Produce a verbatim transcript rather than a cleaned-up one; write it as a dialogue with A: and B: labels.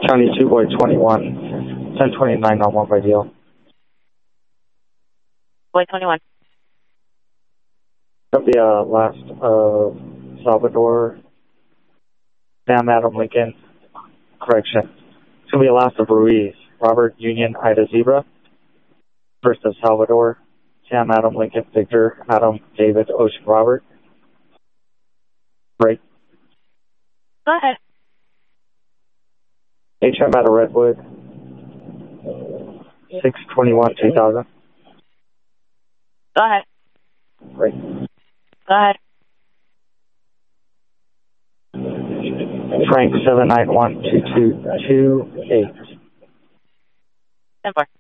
A: County two Boy twenty-one, ten twenty-nine on one by deal.
B: Boy twenty-one.
A: That'll be uh, last of Salvador, Sam Adam Lincoln, correction. It's going to be a last of Ruiz, Robert Union Ida Zebra, first of Salvador, Sam Adam Lincoln Victor Adam David Ocean Robert. Right.
B: Go ahead.
A: H M out of Redwood, six twenty-one two thousand.
B: Go ahead.
A: Right.
B: Go ahead.
A: Frank seven nine one two two two eight.
B: ten four.